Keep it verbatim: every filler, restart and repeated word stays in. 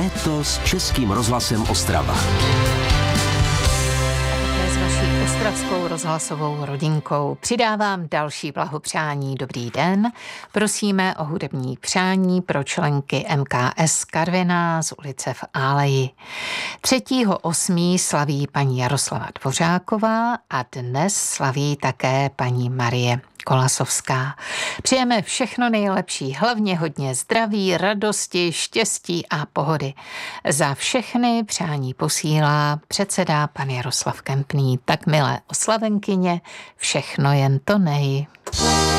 Léto s Českým rozhlasem Ostrava. S vaší ostravskou rozhlasovou rodinkou přidávám další blahopřání. Dobrý den. Prosíme o hudební přání pro členky M K S Karviná z ulice v Áleji. třetího osmého slaví paní Jaroslava Dvořáková a dnes slaví také paní Marie Kolasovská. Přejeme všechno nejlepší, hlavně hodně zdraví, radosti, štěstí a pohody. Za všechny přání posílá předseda pan Jaroslav Kempný. Tak milé oslavenkyně, všechno jen to nej.